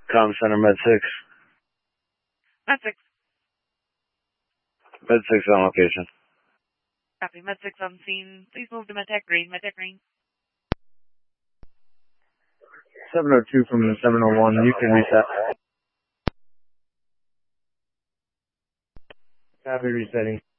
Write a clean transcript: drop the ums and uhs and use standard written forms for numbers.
Com Center, Med 6. Med 6. Med 6 on location. Copy. Med 6 on scene. Please move to Medtech Green. Medtech Green. 702 from the 701. You can reset. Copy, resetting.